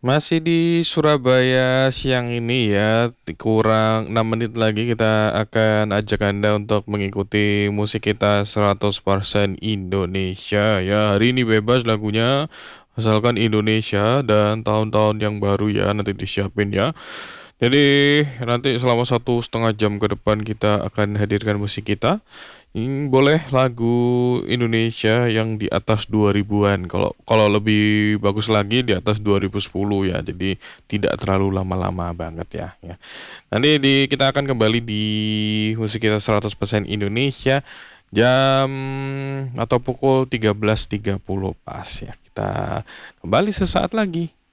Masih di Surabaya siang ini ya, kurang 6 menit lagi kita akan ajak Anda untuk mengikuti musik kita 100% Indonesia ya. Hari ini bebas lagunya, asalkan Indonesia dan tahun-tahun yang baru ya nanti disiapin ya. Jadi nanti selama 1,5 jam ke depan kita akan hadirkan musik kita. Boleh lagu Indonesia yang di atas 2000-an. Kalau kalau lebih bagus lagi di atas 2010 ya. Jadi tidak terlalu lama-lama banget ya. Nanti kita akan kembali di musik kita 100% Indonesia jam atau pukul 13.30 pas ya. Kita kembali sesaat lagi.